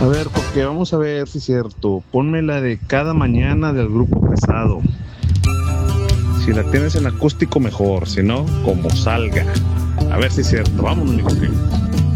A ver, porque vamos a ver si es cierto. Ponme la de Cada Mañana del Grupo Pesado. Si la tienes en acústico, mejor. Si no, como salga. A ver si es cierto. Vámonos, mi Jorge.